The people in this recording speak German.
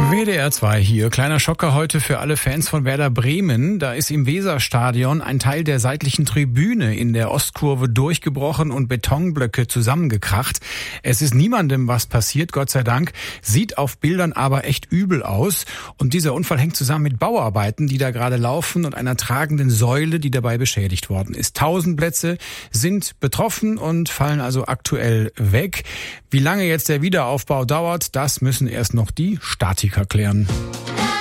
WDR 2 hier. Kleiner Schocker heute für alle Fans von Werder Bremen. Da ist im Weserstadion ein Teil der seitlichen Tribüne in der Ostkurve durchgebrochen und Betonblöcke zusammengekracht. Es ist niemandem was passiert, Gott sei Dank. Sieht auf Bildern aber echt übel aus. Und dieser Unfall hängt zusammen mit Bauarbeiten, die da gerade laufen und einer tragenden Säule, die dabei beschädigt worden ist. 1000 Plätze sind betroffen und fallen also aktuell weg. Wie lange jetzt der Wiederaufbau dauert, das müssen erst noch die Statiker klären.